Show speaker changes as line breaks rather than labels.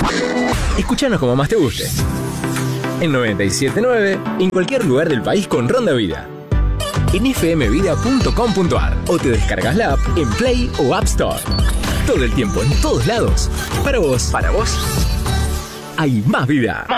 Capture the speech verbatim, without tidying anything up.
Escuchanos como más te guste. En noventa y siete punto nueve, en cualquier lugar del país con Ronda Vida. En f m vida punto com punto a r o te descargas la app en Play o App Store. Todo el tiempo, en todos lados. Para vos, para vos, hay más vida.